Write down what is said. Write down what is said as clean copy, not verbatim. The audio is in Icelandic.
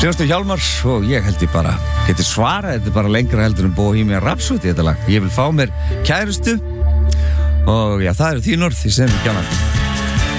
Sjóstu Hjálmar og ég held ég bara geti svarað, þetta bara lengra heldur Bohemian Rhapsody þetta lag. Ég vil fá mér kærustu og já, það eru þín orð, því sem ekki annað.